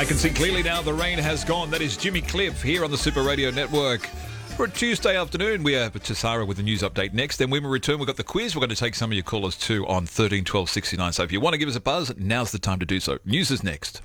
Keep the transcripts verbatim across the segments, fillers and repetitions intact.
I can see clearly now the rain has gone. That is Jimmy Cliff here on the Super Radio Network. For a Tuesday afternoon, we have Tasara with the news update next. Then when we return, we've got the quiz. We're going to take some of your callers too on thirteen twelve sixty-nine. So if you want to give us a buzz, now's the time to do so. News is next.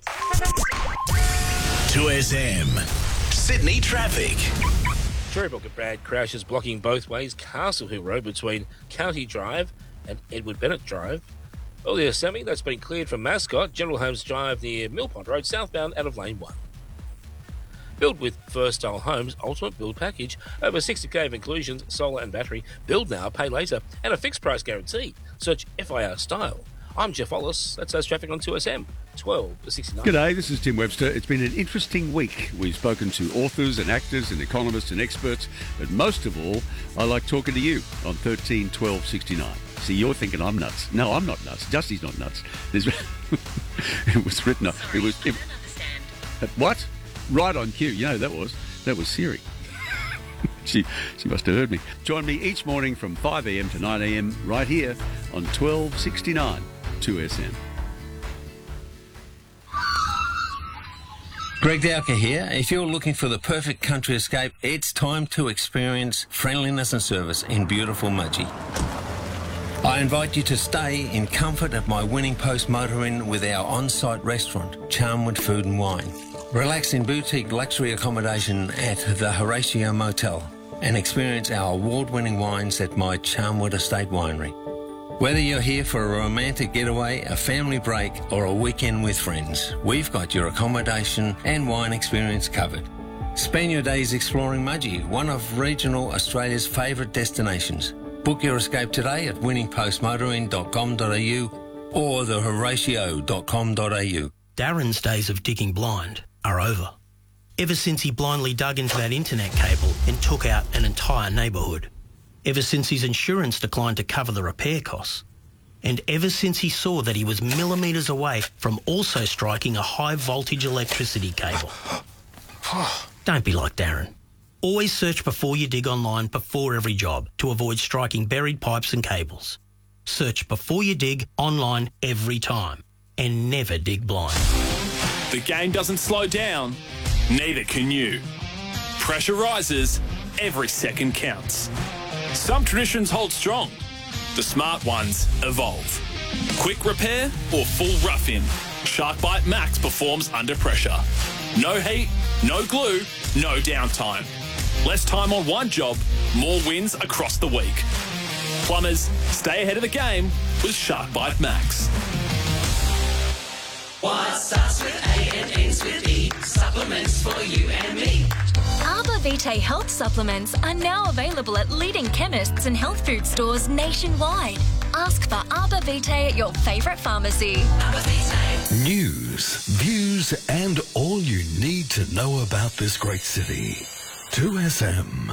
two S M. Sydney traffic. Cherrybrook Brad Crouch is blocking both ways. Castle Hill Road between County Drive and Edward Bennett Drive. Earlier semi, that's been cleared from Mascot. General Holmes Drive near Millpond Road, southbound out of lane one. Build with First Style Homes, ultimate build package. Over sixty K of inclusions, solar and battery. Build now, pay later, and a fixed price guarantee. Search F I R Style. I'm Jeff Wallace. That's us traffic on two S M, twelve to sixty-nine. G'day, this is Tim Webster. It's been an interesting week. We've spoken to authors and actors and economists and experts, but most of all, I like talking to you on thirteen twelve sixty-nine. See, you're thinking I'm nuts. No, I'm not nuts. Justy's not nuts. There's it was written up. It was it, what? Right on cue. You know that was that was Siri. she she must have heard me. Join me each morning from five a.m. to nine a.m. right here on twelve sixty-nine two S M. Greg Dowker here. If you're looking for the perfect country escape, it's time to experience friendliness and service in beautiful Mudgee. I invite you to stay in comfort at my Winning Post Motor Inn with our on-site restaurant, Charnwood Food and Wine. Relax in boutique luxury accommodation at the Horatio Motel and experience our award-winning wines at my Charnwood Estate Winery. Whether you're here for a romantic getaway, a family break or a weekend with friends, we've got your accommodation and wine experience covered. Spend your days exploring Mudgee, one of regional Australia's favourite destinations. Book your escape today at winning post motor inn dot com dot a u or the horatio dot com dot a u. Darren's days of digging blind are over. Ever since he blindly dug into that internet cable and took out an entire neighbourhood. Ever since his insurance declined to cover the repair costs. And ever since he saw that he was millimetres away from also striking a high voltage electricity cable. Don't be like Darren. Always search before you dig online before every job to avoid striking buried pipes and cables. Search before you dig online every time and never dig blind. The game doesn't slow down, neither can you. Pressure rises, every second counts. Some traditions hold strong, the smart ones evolve. Quick repair or full rough-in, SharkBite Max performs under pressure. No heat, no glue, no downtime. Less time on one job, more wins across the week. Plumbers, stay ahead of the game with SharkBite Max. What starts with A and ends with E? Supplements for you and me. Arbor Vitae health supplements are now available at leading chemists and health food stores nationwide. Ask for Arbor Vitae at your favourite pharmacy. Arbor Vitae. News, views, and all you need to know about this great city. two S M.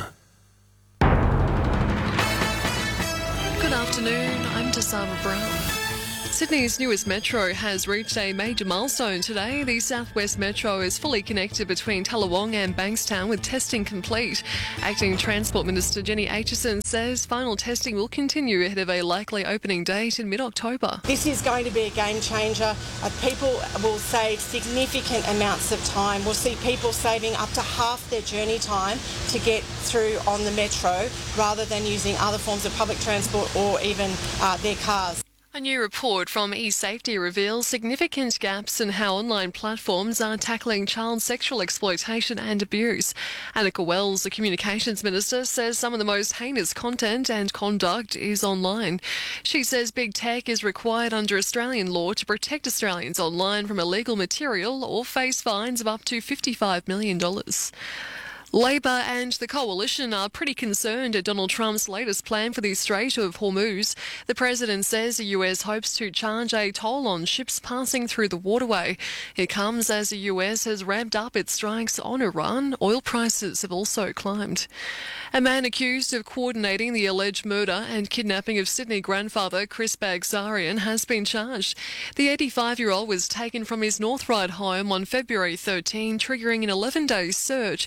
Good afternoon, I'm Tasara Brown. Sydney's newest metro has reached a major milestone today. The Southwest Metro is fully connected between Tallawong and Bankstown with testing complete. Acting Transport Minister Jenny Aitchison says final testing will continue ahead of a likely opening date in mid-October. This is going to be a game changer. Uh, people will save significant amounts of time. We'll see people saving up to half their journey time to get through on the metro rather than using other forms of public transport or even uh, their cars. A new report from eSafety reveals significant gaps in how online platforms are tackling child sexual exploitation and abuse. Annika Wells, the Communications Minister, says some of the most heinous content and conduct is online. She says big tech is required under Australian law to protect Australians online from illegal material or face fines of up to fifty-five million dollars. Labor and the Coalition are pretty concerned at Donald Trump's latest plan for the Strait of Hormuz. The president says the U S hopes to charge a toll on ships passing through the waterway. It comes as the U S has ramped up its strikes on Iran. Oil prices have also climbed. A man accused of coordinating the alleged murder and kidnapping of Sydney grandfather Chris Bagzarian has been charged. The eighty-five-year-old was taken from his North Ryde home on February thirteenth, triggering an eleven-day search in a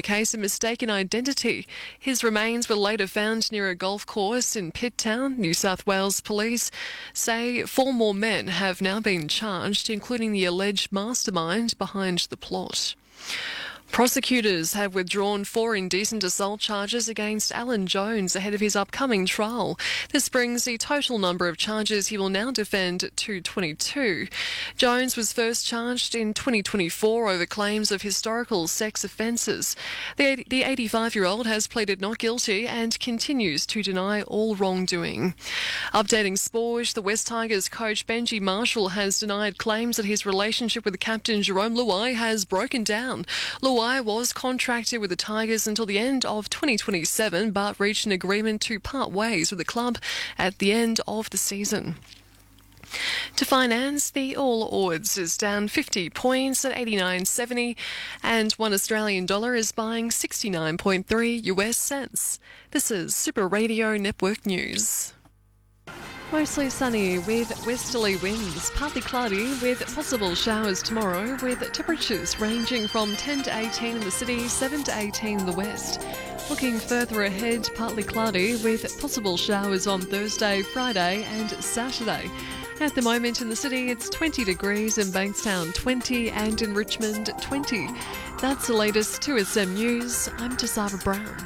case of mistaken identity. His remains were later found near a golf course in Pitt Town. New South Wales police say four more men have now been charged, including the alleged mastermind behind the plot. Prosecutors have withdrawn four indecent assault charges against Alan Jones ahead of his upcoming trial. This brings the total number of charges he will now defend to twenty-two. Jones was first charged in twenty twenty-four over claims of historical sex offences. The the eighty-five-year-old has pleaded not guilty and continues to deny all wrongdoing. Updating sport, the West Tigers coach Benji Marshall has denied claims that his relationship with captain Jerome Luai has broken down. Luai was contracted with the Tigers until the end of twenty twenty-seven, but reached an agreement to part ways with the club at the end of the season. To finance, the All Ords is down fifty points at eighty-nine seventy, and one Australian dollar is buying sixty-nine point three U S cents. This is Super Radio Network News. Mostly sunny with westerly winds, partly cloudy with possible showers tomorrow, with temperatures ranging from ten to eighteen in the city, seven to eighteen in the west. Looking further ahead, partly cloudy with possible showers on Thursday, Friday and Saturday. At the moment in the city, it's twenty degrees, in Bankstown twenty and in Richmond twenty. That's the latest two S M News. I'm Tasara Brown.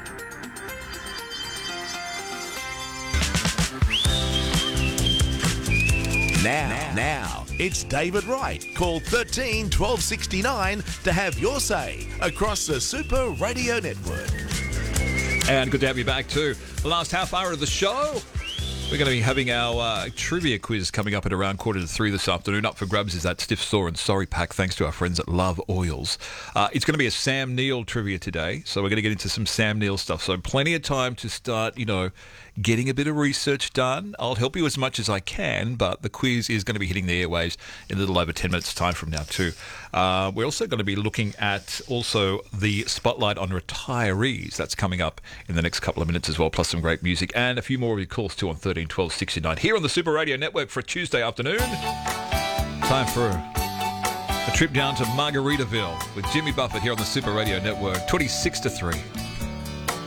Now, now, it's David Wright. Call thirteen twelve sixty-nine to have your say across the Super Radio Network. And good to have you back too. The last half hour of the show, we're going to be having our uh, trivia quiz coming up at around quarter to three this afternoon. Up for grabs is that Stiff Saw and Sorry Pack, thanks to our friends at Love Oils. Uh, it's going to be a Sam Neill trivia today, so we're going to get into some Sam Neill stuff. So plenty of time to start, you know, getting a bit of research done. I'll help you as much as I can, but the quiz is going to be hitting the airwaves in a little over ten minutes' time from now too. Uh, we're also going to be looking at also the spotlight on retirees. That's coming up in the next couple of minutes as well, plus some great music and a few more of your calls too on thirteen twelve sixty-nine here on the Super Radio Network for a Tuesday afternoon. Time for a trip down to Margaritaville with Jimmy Buffett here on the Super Radio Network, twenty-six to three.